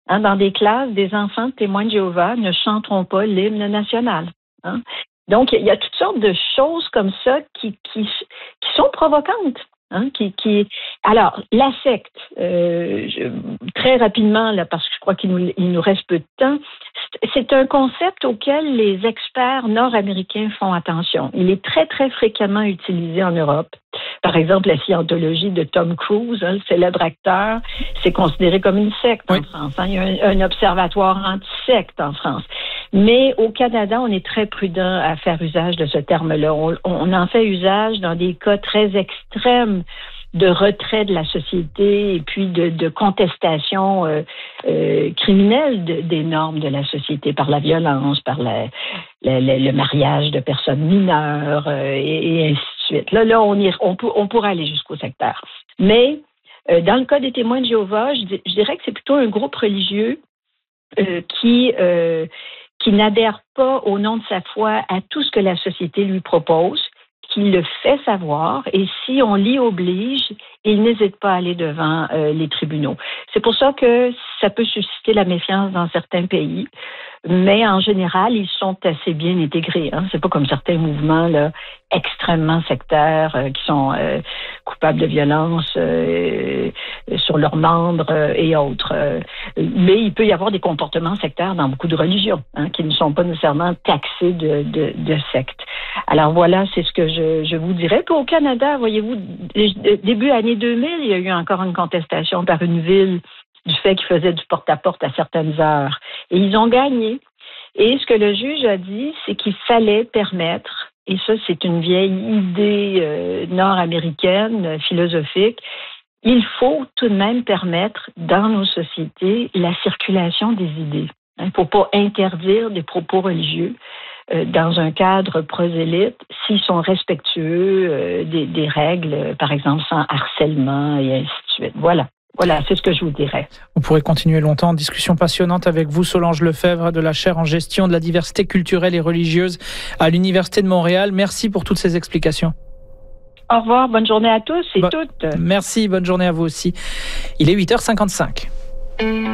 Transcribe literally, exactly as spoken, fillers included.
Hein, dans des classes, des enfants de témoins de Jéhovah ne chanteront pas l'hymne national. Hein. Donc, il y a toutes sortes de choses comme ça qui, qui, qui sont provocantes. Hein, qui, qui... Alors, la secte, euh, je, très rapidement, là, parce que je crois qu'il nous, il nous reste peu de temps, c'est, c'est un concept auquel les experts nord-américains font attention. Il est très, très fréquemment utilisé en Europe. Par exemple, la scientologie de Tom Cruise, hein, le célèbre acteur, c'est considéré comme une secte oui. en France. Hein. Il y a un, un observatoire anti-secte en France. Mais au Canada, on est très prudent à faire usage de ce terme-là. On, on en fait usage dans des cas très extrêmes de retrait de la société et puis de, de contestation euh, euh, criminelle de, des normes de la société par la violence, par la, la, la, le mariage de personnes mineures euh, et, et ainsi de suite. Là, là on, y, on, peut, on pourrait aller jusqu'au sectaire. Mais euh, dans le cas des témoins de Jéhovah, je, je dirais que c'est plutôt un groupe religieux euh, qui... Euh, qui n'adhère pas au nom de sa foi à tout ce que la société lui propose, qui le fait savoir, et si on l'y oblige, il n'hésite pas à aller devant euh, les tribunaux. C'est pour ça que ça peut susciter la méfiance dans certains pays, mais en général, ils sont assez bien intégrés. Hein. C'est pas comme certains mouvements là, extrêmement sectaires euh, qui sont euh, coupables de violence euh, sur leurs membres euh, et autres. Euh, mais il peut y avoir des comportements sectaires dans beaucoup de religions hein, qui ne sont pas nécessairement taxés de, de, de sectes. Alors voilà, c'est ce que je, je vous dirais. Puis au Canada, voyez-vous, début année deux mille, il y a eu encore une contestation par une ville du fait qu'ils faisaient du porte-à-porte à certaines heures. Et ils ont gagné. Et ce que le juge a dit, c'est qu'il fallait permettre, et ça c'est une vieille idée euh, nord-américaine, euh, philosophique, il faut tout de même permettre dans nos sociétés la circulation des idées. Il ne faut pas interdire des propos religieux euh, dans un cadre prosélyte s'ils sont respectueux euh, des, des règles, par exemple sans harcèlement et ainsi de suite. Voilà. Voilà, c'est ce que je vous dirais. On pourrait continuer longtemps. Discussion passionnante avec vous, Solange Lefebvre, de la chaire en gestion de la diversité culturelle et religieuse à l'Université de Montréal. Merci pour toutes ces explications. Au revoir, bonne journée à tous et Bo- toutes. Merci, bonne journée à vous aussi. Il est huit heures cinquante-cinq.